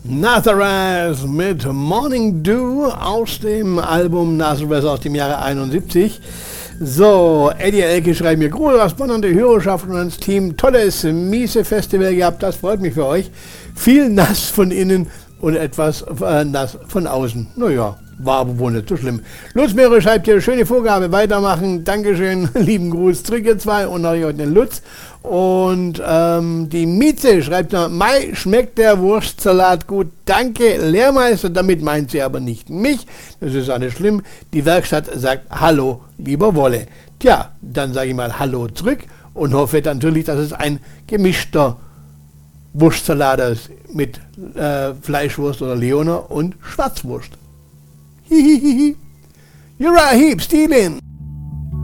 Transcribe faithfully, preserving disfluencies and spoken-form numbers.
Nazareth mit Morning Dew aus dem Album Nazareth aus dem Jahre einundsiebzig. So, Eddie Elke schreibt mir, Gruß aus Bonn an die Hörerschaft und ans Team. Tolles Miese-Festival gehabt, das freut mich für euch. Viel nass von innen und etwas äh, nass von außen. Naja, war aber wohl nicht so schlimm. Lutz Meere schreibt hier, schöne Vorgabe, weitermachen. Dankeschön, lieben Gruß zurück ihr zwei und natürlich auch den Lutz. Und ähm, die Mieze schreibt noch, Mai schmeckt der Wurstsalat gut, danke Lehrmeister, damit meint sie aber nicht mich, das ist auch nicht schlimm. Die Werkstatt sagt Hallo, lieber Wolle. Tja, dann sage ich mal Hallo zurück und hoffe natürlich, dass es ein gemischter Wurstsalat ist mit äh, Fleischwurst oder Leona und Schwarzwurst. Hihihihi. You're a heap, stealing.